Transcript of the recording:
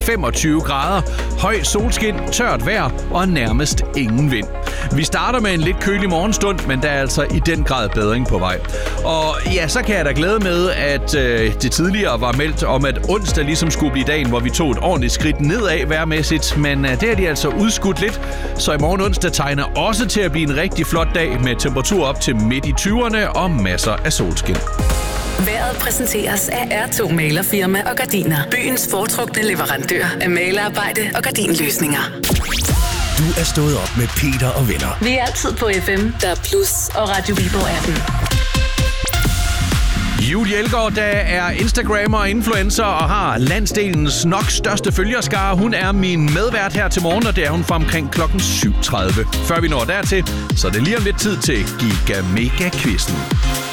25 grader, høj solskin, tørt vejr og nærmest ingen vind. Vi starter med en lidt kølig morgenstund, men der er altså i den grad bedring på vej. Og ja, så kan jeg da glæde med, at det tidligere var meldt om, at onsdag ligesom skulle blive dagen, hvor vi tog et ordentligt skridt nedad vejrmæssigt, men det er de altså udskudt lidt, så i morgen onsdag tegner også til at blive en rigtig flot dag med temperatur op til midt i 20'erne og masser af solskin. Vejret præsenteres af R2 Malerfirma og Gardiner. Byens foretrukne leverandør af malerarbejde og gardinløsninger. Du er stået op med Peter og venner. Vi er altid på FM, der er Plus og Radio Viborg 18. Julie Elgaard, der er Instagrammer og influencer og har landsdelens nok største følgerskare. Hun er min medvært her til morgen, og det er hun fra omkring klokken 7.30. Før vi når dertil, så er det lige om lidt tid til Giga Mega Quizzen.